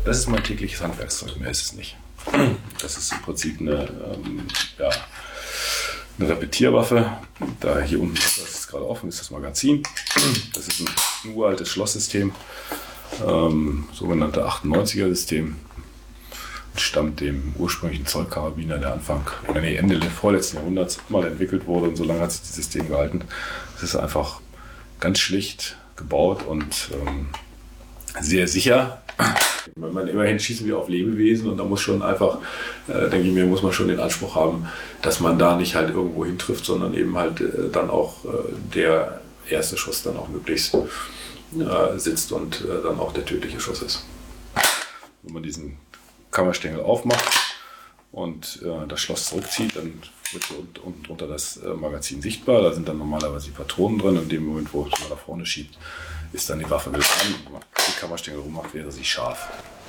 Das ist mein tägliches Handwerkszeug, mehr ist es nicht. Das ist im Prinzip eine Repetierwaffe. Da hier unten, das ist gerade offen, ist das Magazin. Das ist ein uraltes Schlosssystem, sogenannte 98er-System. Stammt dem ursprünglichen Zollkarabiner, der Ende des vorletzten Jahrhunderts mal entwickelt wurde, und so lange hat sich das System gehalten. Es ist einfach ganz schlicht gebaut und sehr sicher. Immerhin schießen wir auf Lebewesen, und da muss schon einfach, denke ich mir, muss man schon den Anspruch haben, dass man da nicht halt irgendwo hintrifft, sondern eben halt dann auch der erste Schuss dann auch möglichst sitzt und dann auch der tödliche Schuss ist. Wenn man diesen Kammerstängel aufmacht und das Schloss zurückzieht, dann wird unten drunter das Magazin sichtbar. Da sind dann normalerweise die Patronen drin. In dem Moment, wo man nach vorne schiebt, ist dann die Waffe wieder an. Wenn man die Kammerstängel rummacht, wäre sie scharf.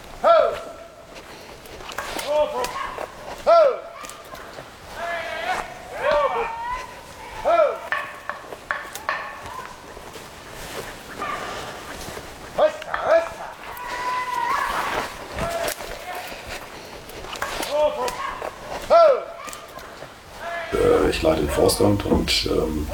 Ich leite den Forstamt und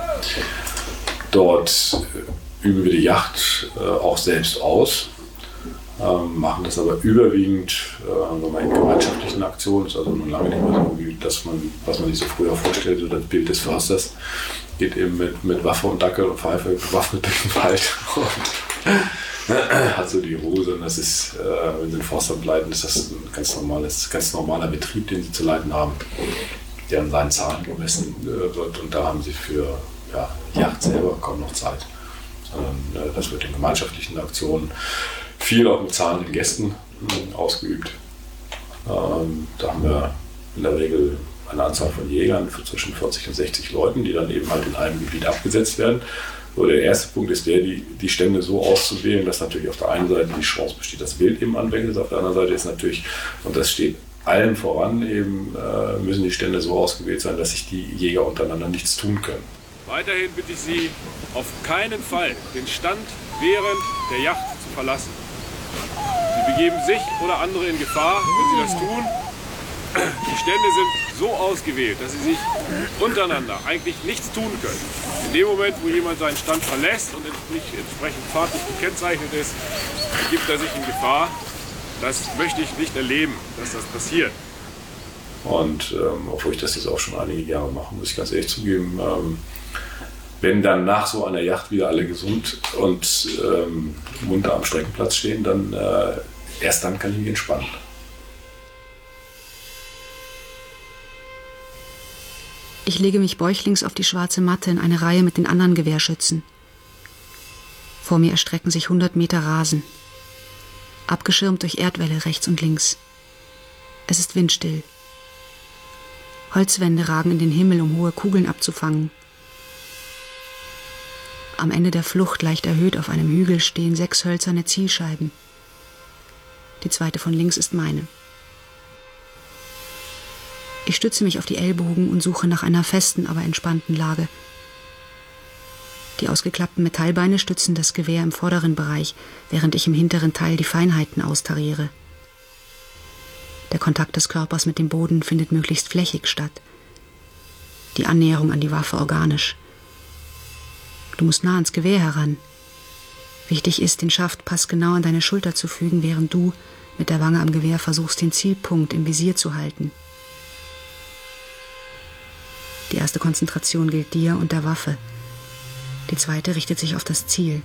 dort üben wir die Jagd auch selbst aus, machen das aber überwiegend in gemeinschaftlichen Aktionen. Das ist also nun lange nicht mehr so wie das, was man sich so früher vorstellte, das Bild des Försters. Geht eben mit Waffe und Dackel und Pfeife bewaffnet durch den Wald und hat so die Hose. Und das ist, wenn Sie den Forstamt leiten, ist das ein ganz normaler Betrieb, den Sie zu leiten haben, der an seinen Zahlen gemessen wird, und da haben sie für Jagd selber kaum noch Zeit. Das wird in gemeinschaftlichen Aktionen viel auch mit zahlenden Gästen ausgeübt. Da haben wir in der Regel eine Anzahl von Jägern für zwischen 40 und 60 Leuten, die dann eben halt in einem Gebiet abgesetzt werden. So, der erste Punkt ist die Stände so auszuwählen, dass natürlich auf der einen Seite die Chance besteht, dass Wild eben anwechselt, auf der anderen Seite ist natürlich, und das steht allem voran, eben müssen die Stände so ausgewählt sein, dass sich die Jäger untereinander nichts tun können. Weiterhin bitte ich Sie, auf keinen Fall den Stand während der Jagd zu verlassen. Sie begeben sich oder andere in Gefahr, wenn Sie das tun. Die Stände sind so ausgewählt, dass sie sich untereinander eigentlich nichts tun können. In dem Moment, wo jemand seinen Stand verlässt und nicht entsprechend farblich gekennzeichnet ist, begibt er sich in Gefahr. Das möchte ich nicht erleben, dass das passiert. Und obwohl ich das jetzt auch schon einige Jahre mache, muss ich ganz ehrlich zugeben, wenn dann nach so einer Yacht wieder alle gesund und munter am Streckenplatz stehen, dann erst dann kann ich mich entspannen. Ich lege mich bäuchlings auf die schwarze Matte in eine Reihe mit den anderen Gewehrschützen. Vor mir erstrecken sich 100 Meter Rasen, abgeschirmt durch Erdwälle rechts und links. Es ist windstill. Holzwände ragen in den Himmel, um hohe Kugeln abzufangen. Am Ende der Flucht, leicht erhöht auf einem Hügel, stehen 6 hölzerne Zielscheiben. Die zweite von links ist meine. Ich stütze mich auf die Ellbogen und suche nach einer festen, aber entspannten Lage. Die ausgeklappten Metallbeine stützen das Gewehr im vorderen Bereich, während ich im hinteren Teil die Feinheiten austariere. Der Kontakt des Körpers mit dem Boden findet möglichst flächig statt. Die Annäherung an die Waffe organisch. Du musst nah ans Gewehr heran. Wichtig ist, den Schaft passgenau an deine Schulter zu fügen, während du mit der Wange am Gewehr versuchst, den Zielpunkt im Visier zu halten. Die erste Konzentration gilt dir und der Waffe. Die zweite richtet sich auf das Ziel.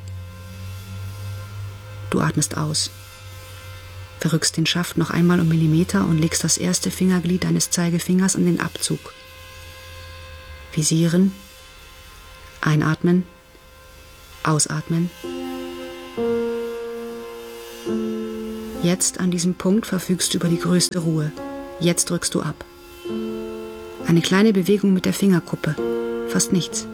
Du atmest aus. Verrückst den Schaft noch einmal um Millimeter und legst das erste Fingerglied deines Zeigefingers an den Abzug. Visieren. Einatmen. Ausatmen. Jetzt an diesem Punkt verfügst du über die größte Ruhe. Jetzt drückst du ab. Eine kleine Bewegung mit der Fingerkuppe. Fast nichts.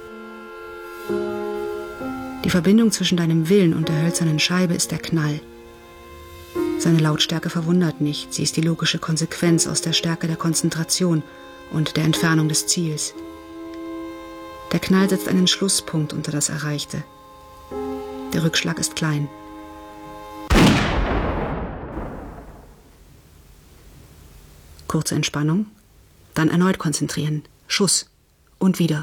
Die Verbindung zwischen deinem Willen und der hölzernen Scheibe ist der Knall. Seine Lautstärke verwundert nicht. Sie ist die logische Konsequenz aus der Stärke der Konzentration und der Entfernung des Ziels. Der Knall setzt einen Schlusspunkt unter das Erreichte. Der Rückschlag ist klein. Kurze Entspannung, dann erneut konzentrieren. Schuss. Und wieder.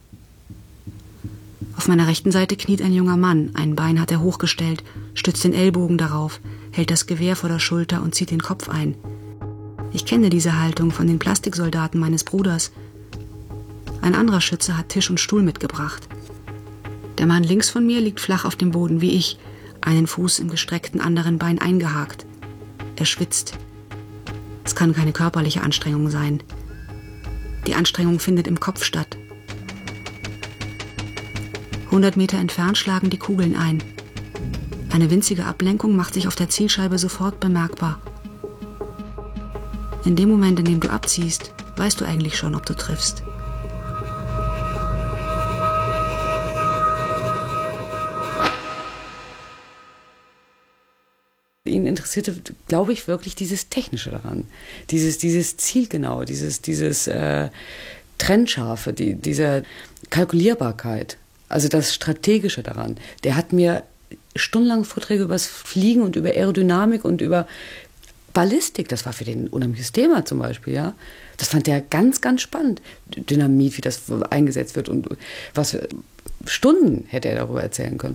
Auf meiner rechten Seite kniet ein junger Mann. Ein Bein hat er hochgestellt, stützt den Ellbogen darauf, hält das Gewehr vor der Schulter und zieht den Kopf ein. Ich kenne diese Haltung von den Plastiksoldaten meines Bruders. Ein anderer Schütze hat Tisch und Stuhl mitgebracht. Der Mann links von mir liegt flach auf dem Boden wie ich, einen Fuß im gestreckten anderen Bein eingehakt. Er schwitzt. Es kann keine körperliche Anstrengung sein. Die Anstrengung findet im Kopf statt. 100 Meter entfernt schlagen die Kugeln ein. Eine winzige Ablenkung macht sich auf der Zielscheibe sofort bemerkbar. In dem Moment, in dem du abziehst, weißt du eigentlich schon, ob du triffst. Ihn interessierte, glaube ich, wirklich dieses Technische daran. Dieses Zielgenaue, dieses Trennscharfe, diese Kalkulierbarkeit. Also das Strategische daran. Der hat mir stundenlang Vorträge über das Fliegen und über Aerodynamik und über Ballistik, das war für den ein unheimliches Thema zum Beispiel, ja. Das fand er ganz, ganz spannend. Dynamit, wie das eingesetzt wird und was für Stunden hätte er darüber erzählen können.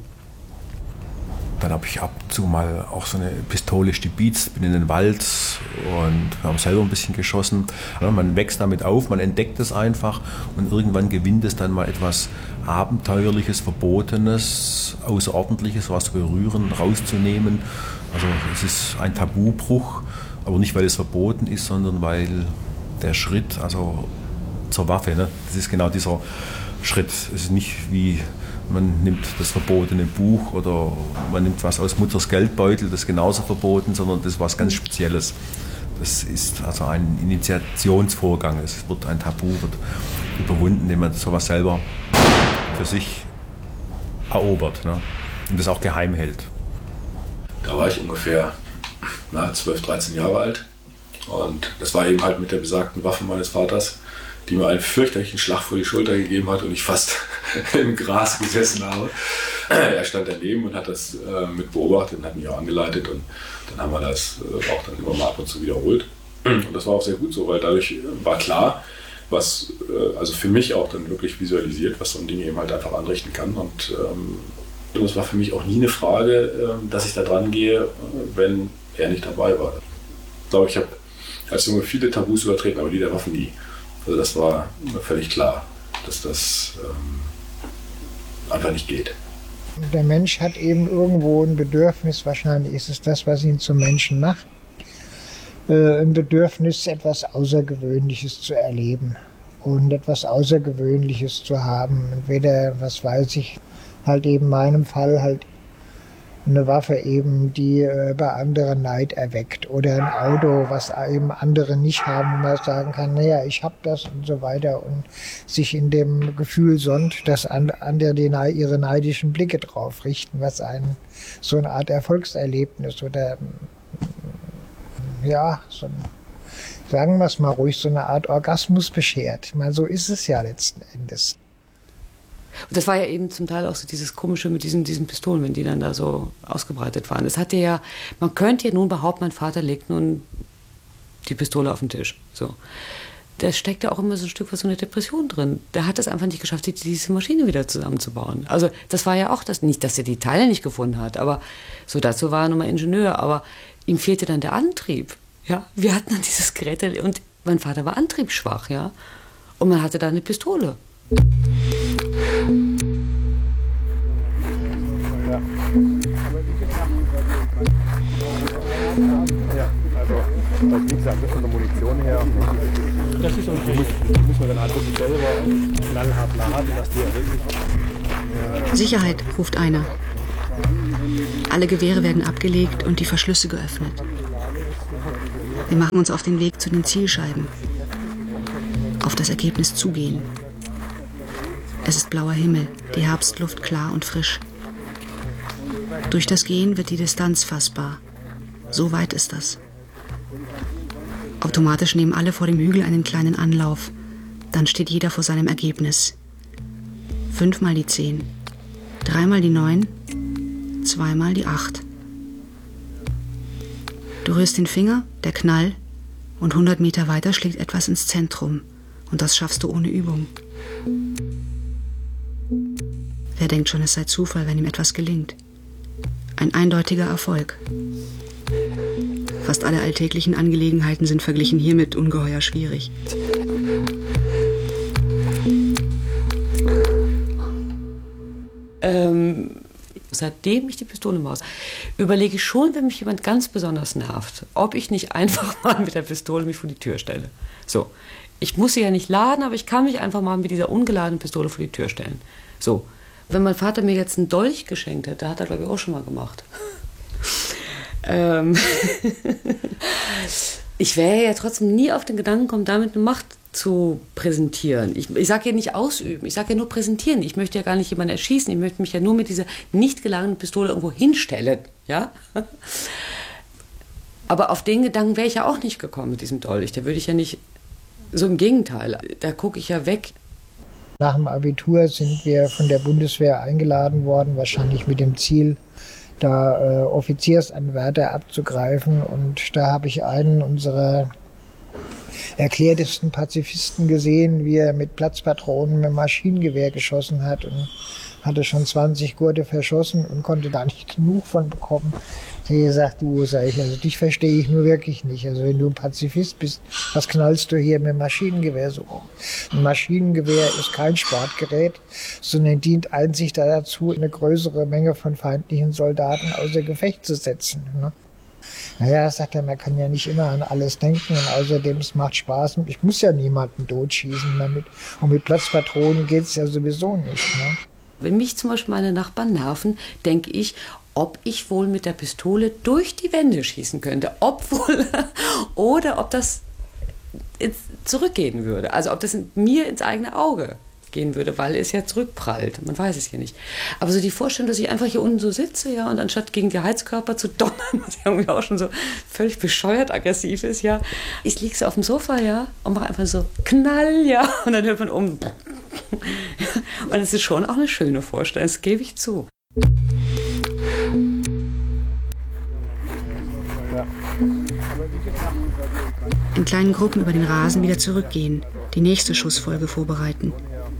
Dann habe ich ab und zu mal auch so eine Pistole stibitzt, bin in den Wald und wir haben selber ein bisschen geschossen. Ja, man wächst damit auf, man entdeckt es einfach und irgendwann gewinnt es dann mal etwas Abenteuerliches, Verbotenes, Außerordentliches, was zu berühren, rauszunehmen. Also es ist ein Tabubruch, aber nicht, weil es verboten ist, sondern weil der Schritt, also zur Waffe, ne, das ist genau dieser Schritt. Es ist nicht wie man nimmt das verbotene Buch oder man nimmt was aus Mutters Geldbeutel, das ist genauso verboten, sondern das ist was ganz Spezielles. Das ist also ein Initiationsvorgang. Es wird ein Tabu, wird überwunden, indem man sowas selber für sich erobert, ne? Und das auch geheim hält. Da war ich ungefähr 12, 13 Jahre alt und das war eben halt mit der besagten Waffe meines Vaters, die mir einen fürchterlichen Schlag vor die Schulter gegeben hat und ich fast im Gras gesessen habe. Er stand daneben und hat das mit beobachtet und hat mich auch angeleitet und dann haben wir das auch dann immer mal ab und zu wiederholt. Und das war auch sehr gut so, weil dadurch war klar, was also für mich auch dann wirklich visualisiert, was so ein Ding eben halt einfach anrichten kann. Und das war für mich auch nie eine Frage, dass ich da dran gehe, wenn er nicht dabei war. Ich glaube, ich habe als Junge viele Tabus übertreten, aber die der Waffen nie. Also das war mir völlig klar, dass das einfach nicht geht. Der Mensch hat eben irgendwo ein Bedürfnis, wahrscheinlich ist es das, was ihn zum Menschen macht, ein Bedürfnis, etwas Außergewöhnliches zu erleben und etwas Außergewöhnliches zu haben. Entweder, was weiß ich, halt eben in meinem Fall halt eine Waffe eben, die bei anderen Neid erweckt oder ein Auto, was eben andere nicht haben, wo man sagen kann, naja, ich habe das und so weiter und sich in dem Gefühl sonnt, dass andere ihre neidischen Blicke drauf richten, was einen so eine Art Erfolgserlebnis oder ja, so ein, sagen wir es mal ruhig, so eine Art Orgasmus beschert. Ich meine, so ist es ja letzten Endes. Und das war ja eben zum Teil auch so dieses Komische mit diesen Pistolen, wenn die dann da so ausgebreitet waren. Es hatte ja, man könnte ja nun behaupten, mein Vater legt nun die Pistole auf den Tisch. So. Da steckt ja auch immer so ein Stück was so eine Depression drin. Der hat es einfach nicht geschafft, diese Maschine wieder zusammenzubauen. Also das war ja auch das, nicht, dass er die Teile nicht gefunden hat, aber so dazu war er nun mal Ingenieur, aber ihm fehlte dann der Antrieb. Ja? Wir hatten dann dieses Gerät und mein Vater war antriebsschwach, ja, und man hatte da eine Pistole. Ja, also wie gesagt, das von der Munition her, das ist okay. Die muss man dann halt wirklich selber knallhart laden, dass die ja wirklich... Sicherheit, ruft einer. Alle Gewehre werden abgelegt und die Verschlüsse geöffnet. Wir machen uns auf den Weg zu den Zielscheiben. Auf das Ergebnis zugehen. Es ist blauer Himmel, die Herbstluft klar und frisch. Durch das Gehen wird die Distanz fassbar. So weit ist das. Automatisch nehmen alle vor dem Hügel einen kleinen Anlauf. Dann steht jeder vor seinem Ergebnis. 5 mal die 10, 3 mal die 9, 2 mal die 8. Du rührst den Finger, der Knall, Und 100 Meter weiter schlägt etwas ins Zentrum. Und das schaffst du ohne Übung. Wer denkt schon, es sei Zufall, wenn ihm etwas gelingt? Ein eindeutiger Erfolg. Fast alle alltäglichen Angelegenheiten sind verglichen hiermit ungeheuer schwierig. Seitdem ich die Pistole mache, überlege ich schon, wenn mich jemand ganz besonders nervt, ob ich nicht einfach mal mit der Pistole mich vor die Tür stelle. So, ich muss sie ja nicht laden, aber ich kann mich einfach mal mit dieser ungeladenen Pistole vor die Tür stellen. So, wenn mein Vater mir jetzt einen Dolch geschenkt hätte, hat er, glaube ich, auch schon mal gemacht. Ich wäre ja trotzdem nie auf den Gedanken gekommen, damit eine Macht zu präsentieren. Ich sage ja nicht ausüben, ich sage ja nur präsentieren. Ich möchte ja gar nicht jemanden erschießen, ich möchte mich ja nur mit dieser nicht geladenen Pistole irgendwo hinstellen. Ja? Aber auf den Gedanken wäre ich ja auch nicht gekommen mit diesem Dolch. Da würde ich ja nicht, so im Gegenteil, da gucke ich ja weg. Nach dem Abitur sind wir von der Bundeswehr eingeladen worden, wahrscheinlich mit dem Ziel, da Offiziersanwärter abzugreifen. Und da habe ich einen unserer erklärtesten Pazifisten gesehen, wie er mit Platzpatronen mit Maschinengewehr geschossen hat und hatte schon 20 Gurte verschossen und konnte da nicht genug von bekommen. Ich habe gesagt, du, sag ich, also dich verstehe ich nur wirklich nicht. Also wenn du ein Pazifist bist, was knallst du hier mit dem Maschinengewehr so rum? Ein Maschinengewehr ist kein Sportgerät, sondern dient einzig dazu, eine größere Menge von feindlichen Soldaten außer Gefecht zu setzen. Ne? Naja, sagt er, man kann ja nicht immer an alles denken und außerdem, es macht Spaß. Ich muss ja niemanden totschießen damit. Und mit Platzpatronen geht es ja sowieso nicht. Ne? Wenn mich zum Beispiel meine Nachbarn nerven, denke ich, ob ich wohl mit der Pistole durch die Wände schießen könnte. Oder ob das zurückgehen würde. Also ob das mir ins eigene Auge gehen würde, weil es ja zurückprallt. Man weiß es ja nicht. Aber so die Vorstellung, dass ich einfach hier unten so sitze, ja, und anstatt gegen die Heizkörper zu donnern, was ja irgendwie auch schon so völlig bescheuert aggressiv ist, ja, ich liege so auf dem Sofa, ja, und mache einfach so Knall, ja, und dann hört man um. Und es ist schon auch eine schöne Vorstellung, das gebe ich zu. In kleinen Gruppen über den Rasen wieder zurückgehen, die nächste Schussfolge vorbereiten.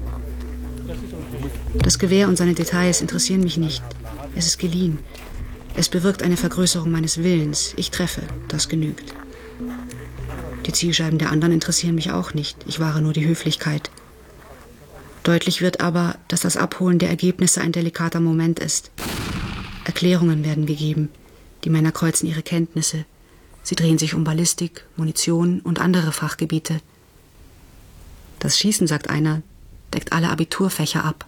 Das Gewehr und seine Details interessieren mich nicht. Es ist geliehen. Es bewirkt eine Vergrößerung meines Willens. Ich treffe, das genügt. Die Zielscheiben der anderen interessieren mich auch nicht. Ich wahre nur die Höflichkeit. Deutlich wird aber, dass das Abholen der Ergebnisse ein delikater Moment ist. Erklärungen werden gegeben. Die Männer kreuzen ihre Kenntnisse. Sie drehen sich um Ballistik, Munition und andere Fachgebiete. Das Schießen, sagt einer, deckt alle Abiturfächer ab.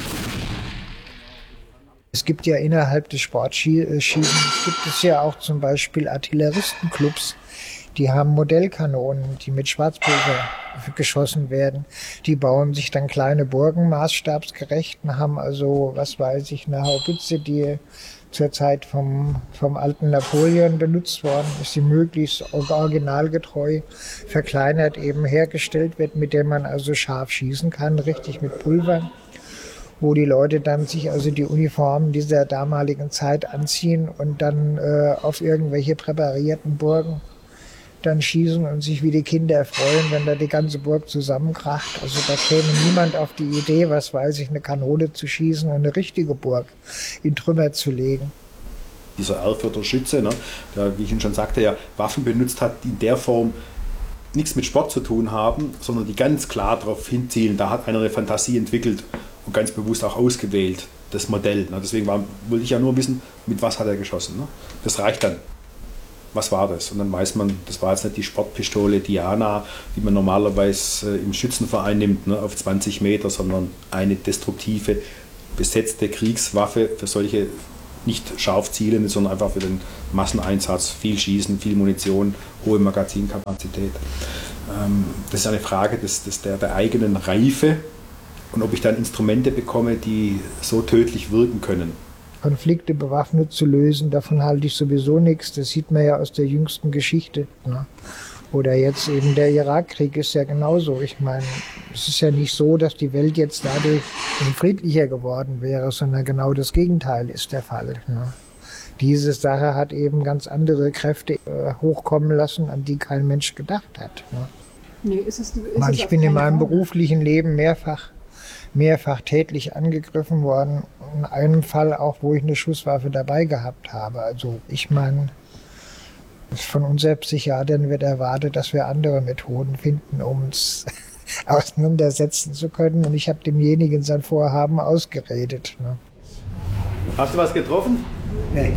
Es gibt ja innerhalb des Sportschießens, gibt es ja auch zum Beispiel Artilleristenclubs, die haben Modellkanonen, die mit Schwarzpulver geschossen werden. Die bauen sich dann kleine Burgen maßstabsgerecht und haben also, was weiß ich, eine Haubitze, die zur Zeit vom alten Napoleon benutzt worden ist, die möglichst originalgetreu verkleinert eben hergestellt wird, mit der man also scharf schießen kann, richtig mit Pulver, wo die Leute dann sich also die Uniformen dieser damaligen Zeit anziehen und dann auf irgendwelche präparierten Burgen dann schießen und sich wie die Kinder freuen, wenn da die ganze Burg zusammenkracht. Also da käme niemand auf die Idee, was weiß ich, eine Kanone zu schießen und eine richtige Burg in Trümmer zu legen. Dieser Erfurter Schütze, ne, der, wie ich Ihnen schon sagte, ja Waffen benutzt hat, die in der Form nichts mit Sport zu tun haben, sondern die ganz klar darauf hinzielen. Da hat einer eine Fantasie entwickelt und ganz bewusst auch ausgewählt, das Modell. Ne. Deswegen wollte ich ja nur wissen, mit was hat er geschossen. Ne. Das reicht dann. Was war das? Und dann weiß man, das war jetzt nicht die Sportpistole Diana, die man normalerweise im Schützenverein nimmt, ne, auf 20 Meter, sondern eine destruktive, besetzte Kriegswaffe für solche nicht scharf zielende, sondern einfach für den Masseneinsatz, viel Schießen, viel Munition, hohe Magazinkapazität. Das ist eine Frage der eigenen Reife und ob ich dann Instrumente bekomme, die so tödlich wirken können. Konflikte bewaffnet zu lösen, davon halte ich sowieso nichts. Das sieht man ja aus der jüngsten Geschichte. Ne? Oder jetzt eben der Irakkrieg ist ja genauso. Ich meine, es ist ja nicht so, dass die Welt jetzt dadurch friedlicher geworden wäre, sondern genau das Gegenteil ist der Fall. Ne? diese Sache hat eben ganz andere Kräfte hochkommen lassen, an die kein Mensch gedacht hat. Ne? Nee, Ich bin in meinem beruflichen Leben mehrfach tätlich angegriffen worden. In einem Fall auch, wo ich eine Schusswaffe dabei gehabt habe. Also ich meine, von unseren Psychiatern wird erwartet, dass wir andere Methoden finden, um uns auseinandersetzen zu können. Und ich habe demjenigen sein Vorhaben ausgeredet. Ne? Hast du was getroffen? Nee.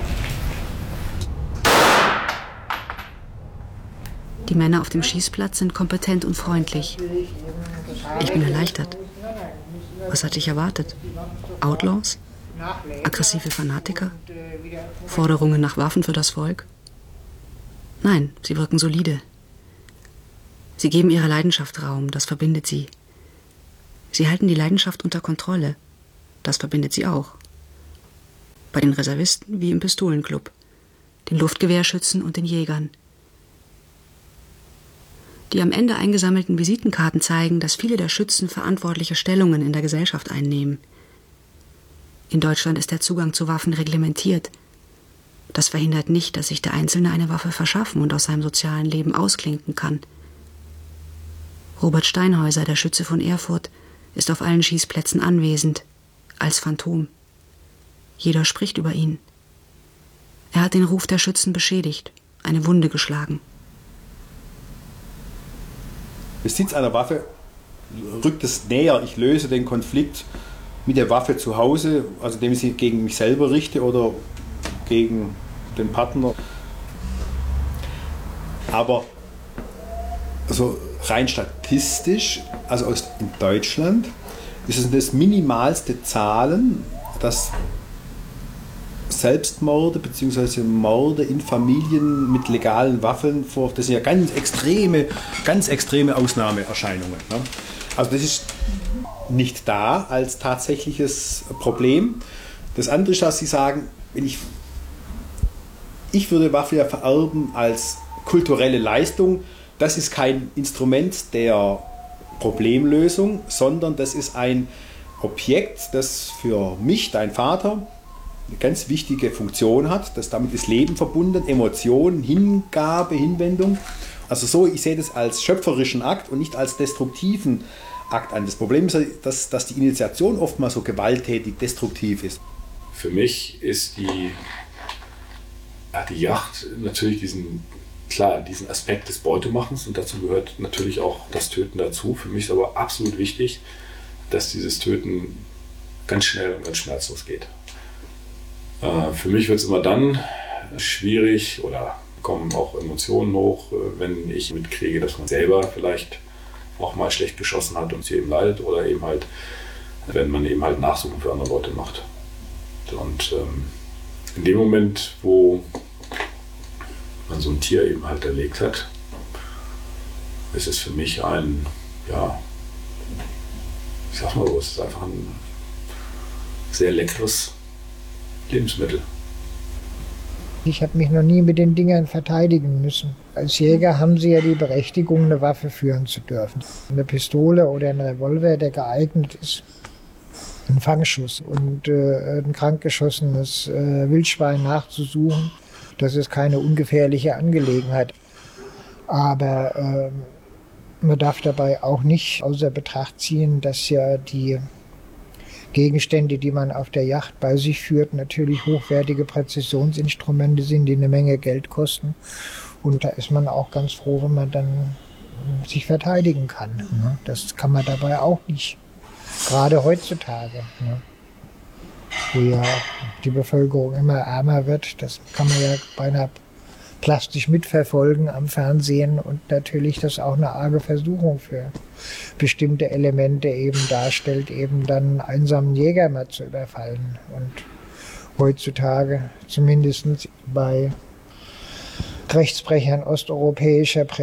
Die Männer auf dem Schießplatz sind kompetent und freundlich. Ich bin erleichtert. Was hatte ich erwartet? Outlaws? Aggressive Fanatiker? Forderungen nach Waffen für das Volk? Nein, sie wirken solide. Sie geben ihrer Leidenschaft Raum, das verbindet sie. Sie halten die Leidenschaft unter Kontrolle, das verbindet sie auch. Bei den Reservisten wie im Pistolenclub, den Luftgewehrschützen und den Jägern. Die am Ende eingesammelten Visitenkarten zeigen, dass viele der Schützen verantwortliche Stellungen in der Gesellschaft einnehmen. In Deutschland ist der Zugang zu Waffen reglementiert. Das verhindert nicht, dass sich der Einzelne eine Waffe verschaffen und aus seinem sozialen Leben ausklinken kann. Robert Steinhäuser, der Schütze von Erfurt, ist auf allen Schießplätzen anwesend, als Phantom. Jeder spricht über ihn. Er hat den Ruf der Schützen beschädigt, eine Wunde geschlagen. Besitz einer Waffe rückt es näher. Ich löse den Konflikt mit der Waffe zu Hause, also indem ich sie gegen mich selber richte oder gegen den Partner. Aber also rein statistisch, also in Deutschland, ist es das minimalste Zahlen, dass Selbstmorde bzw. Morde in Familien mit legalen Waffen das sind ja ganz extreme Ausnahmeerscheinungen. Ne? Also das ist nicht da als tatsächliches Problem. Das andere ist, dass Sie sagen, ich würde Waffe ja vererben als kulturelle Leistung. Das ist kein Instrument der Problemlösung, sondern das ist ein Objekt, das für mich, dein Vater, eine ganz wichtige Funktion hat. Damit ist Leben verbunden, Emotionen, Hingabe, Hinwendung. Also so, ich sehe das als schöpferischen Akt und nicht als destruktiven Akt an. Das Problem ist, dass die Initiation oftmals so gewalttätig, destruktiv ist. Für mich ist die Jagd natürlich diesen Aspekt des Beutemachens, und dazu gehört natürlich auch das Töten dazu. Für mich ist aber absolut wichtig, dass dieses Töten ganz schnell und ganz schmerzlos geht. Für mich wird es immer dann schwierig oder kommen auch Emotionen hoch, wenn ich mitkriege, dass man selber vielleicht auch mal schlecht geschossen hat und sie eben leidet, oder eben halt, wenn man eben halt Nachsuchen für andere Leute macht. Und in dem Moment, wo man so ein Tier eben halt erlegt hat, ist es für mich ich sag mal so, es ist einfach ein sehr leckeres Lebensmittel. Ich habe mich noch nie mit den Dingern verteidigen müssen. Als Jäger haben Sie ja die Berechtigung, eine Waffe führen zu dürfen. Eine Pistole oder ein Revolver, der geeignet ist, einen Fangschuss und ein krankgeschossenes Wildschwein nachzusuchen, das ist keine ungefährliche Angelegenheit. Aber man darf dabei auch nicht außer Betracht ziehen, dass ja die Gegenstände, die man auf der Yacht bei sich führt, natürlich hochwertige Präzisionsinstrumente sind, die eine Menge Geld kosten. Und da ist man auch ganz froh, wenn man dann sich verteidigen kann. Das kann man dabei auch nicht. Gerade heutzutage, wo ja die Bevölkerung immer ärmer wird, das kann man ja beinahe plastisch mitverfolgen am Fernsehen, und natürlich das auch eine arge Versuchung für bestimmte Elemente eben darstellt, eben dann einen einsamen Jäger mal zu überfallen. Und heutzutage, zumindest bei Rechtsbrechern osteuropäischer